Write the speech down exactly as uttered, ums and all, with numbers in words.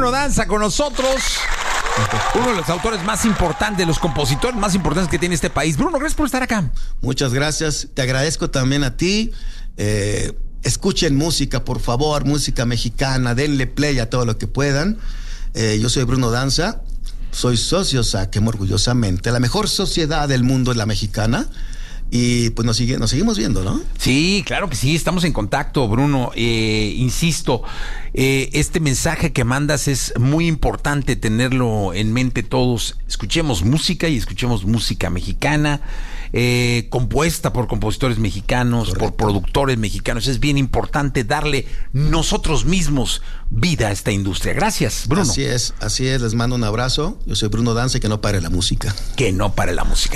Bruno Danza con nosotros. Uno de los autores más importantes, de los compositores más importantes que tiene este país. Bruno, gracias por estar acá. Muchas gracias. Te agradezco también a ti. Eh, escuchen música, por favor, música mexicana. Denle play a todo lo que puedan. Eh, yo soy Bruno Danza. Soy socio Saquem, orgullosamente. La mejor sociedad del mundo es la mexicana. Y pues nos, sigue, nos seguimos viendo, ¿no? Sí, claro que sí, estamos en contacto, Bruno. Eh, insisto, eh, este mensaje que mandas es muy importante tenerlo en mente todos. Escuchemos música y escuchemos música mexicana, eh, compuesta por compositores mexicanos, Correcto. por productores mexicanos. Es bien importante darle nosotros mismos vida a esta industria. Gracias, Bruno. Así es, así es. Les mando un abrazo. Yo soy Bruno Danza y que no pare la música. Que no pare la música.